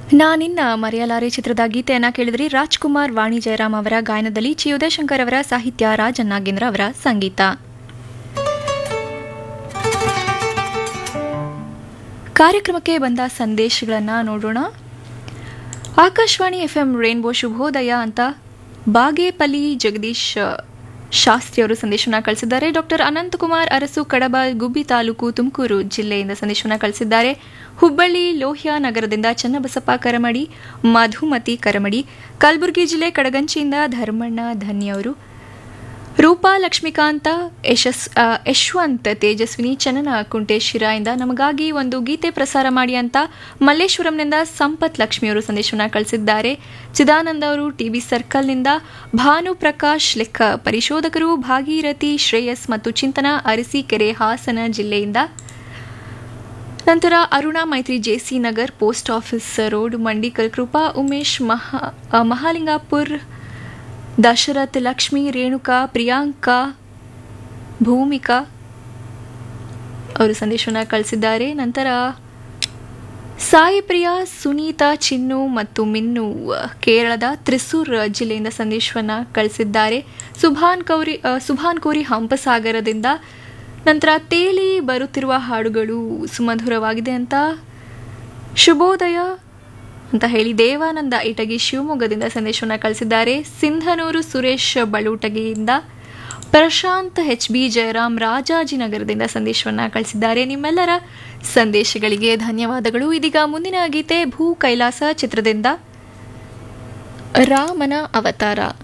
ನಾನಿನ್ನ ಮರೆಯಲಾರೆ ಚಿತ್ರದ ಗೀತೆಯನ್ನ ಕೇಳಿದ್ರಿ. ರಾಜ್ಕುಮಾರ್, ವಾಣಿ ಜಯರಾಮ್ ಅವರ ಗಾಯನದಲ್ಲಿ ಚಿ ಉದಯಶಂಕರ್ ಅವರ ಸಾಹಿತ್ಯ, ರಾಜನ್ ನಾಗೇಂದ್ರ ಅವರ ಸಂಗೀತ. ಕಾರ್ಯಕ್ರಮಕ್ಕೆ ಬಂದ ಸಂದೇಶಗಳನ್ನು ನೋಡೋಣ. ಆಕಾಶವಾಣಿ ಎಫ್ಎಂ ರೇನ್ಬೋ ಶುಭೋದಯ ಅಂತ ಬಾಗೇಪಲ್ಲಿ ಜಗದೀಶ್ ಶಾಸ್ತ್ರಿ ಅವರು ಸಂದೇಶವನ್ನು ಕಳಿಸಿದ್ದಾರೆ. ಡಾಕ್ಟರ್ ಅನಂತಕುಮಾರ್ ಅರಸು, ಕಡಬ, ಗುಬ್ಬಿ ತಾಲೂಕು, ತುಮಕೂರು ಜಿಲ್ಲೆಯಿಂದ ಸಂದೇಶವನ್ನು ಕಳಿಸಿದ್ದಾರೆ. ಹುಬ್ಬಳ್ಳಿ ಲೋಹ್ಯ ನಗರದಿಂದ ಚನ್ನಬಸಪ್ಪ ಕರಮಡಿ, ಮಧುಮತಿ ಕರಮಡಿ, ಕಲಬುರಗಿ ಜಿಲ್ಲೆ ಕಡಗಂಚಿಯಿಂದ ಧರ್ಮಣ್ಣ ಧನ್ಯವರು, ರೂಪಾ ಲಕ್ಷ್ಮೀಕಾಂತ, ಯಶವಂತ್ ತೇಜಸ್ವಿನಿ, ಚನ್ನನ ಕುಂಟೇಶಿರಾಯಿಂದ ನಮಗಾಗಿ ಒಂದು ಗೀತೆ ಪ್ರಸಾರ ಮಾಡಿ ಅಂತ ಮಲ್ಲೇಶ್ವರಂನಿಂದ ಸಂಪತ್ ಲಕ್ಷ್ಮಿಯವರು ಸಂದೇಶವನ್ನು ಕಳಿಸಿದ್ದಾರೆ. ಚಿದಾನಂದ ಅವರು ಟಿಬಿ ಸರ್ಕಲ್ನಿಂದ, ಭಾನುಪ್ರಕಾಶ್ ಲೆಕ್ಕ ಪರಿಶೋಧಕರು, ಭಾಗೀರಥಿ, ಶ್ರೇಯಸ್ ಮತ್ತು ಚಿಂತನ ಅರಸೀಕೆರೆ ಹಾಸನ ಜಿಲ್ಲೆಯಿಂದ. ನಂತರ ಅರುಣಾ ಮೈತ್ರಿ, JC Nagar, post office road, Mandikal, ಕೃಪಾ ಉಮೇಶ್, ಮಹಾಲಿಂಗಾಪುರ್, ದಶರಥ್, ಲಕ್ಷ್ಮಿ, ರೇಣುಕಾ, ಪ್ರಿಯಾಂಕಾ, ಭೂಮಿಕಾ ಅವರು ಸಂದೇಶವನ್ನು ಕಳಿಸಿದ್ದಾರೆ. ನಂತರ ಸಾಯಿ ಪ್ರಿಯಾ, ಸುನೀತಾ, ಚಿನ್ನು ಮತ್ತು ಮಿನ್ನು ಕೇರಳದ ತ್ರಿಸೂರ್ ಜಿಲ್ಲೆಯಿಂದ ಸಂದೇಶವನ್ನು ಕಳಿಸಿದ್ದಾರೆ. ಸುಭಾನ್ ಕೋರಿ ಹಂಪಸಾಗರದಿಂದ. ನಂತರ ತೇಲಿ ಬರುತ್ತಿರುವ ಹಾಡುಗಳು ಸುಮಧುರವಾಗಿದೆ ಅಂತ ಶುಭೋದಯ ಅಂತ ಹೇಳಿ ದೇವಾನಂದ ಇಟಗಿ ಶಿವಮೊಗ್ಗದಿಂದ ಸಂದೇಶವನ್ನು ಕಳಿಸಿದ್ದಾರೆ. ಸಿಂಧನೂರು ಸುರೇಶ್ ಬಳುಟಗಿಯಿಂದ. ಪ್ರಶಾಂತ್ HB ಜಯರಾಮ್ ರಾಜಾಜಿನಗರದಿಂದ ಸಂದೇಶವನ್ನು ಕಳಿಸಿದ್ದಾರೆ. ನಿಮ್ಮೆಲ್ಲರ ಸಂದೇಶಗಳಿಗೆ ಧನ್ಯವಾದಗಳು. ಇದೀಗ ಮುಂದಿನ ಗೀತೆ ಭೂ ಕೈಲಾಸ ಚಿತ್ರದಿಂದ ರಾಮನ ಅವತಾರ.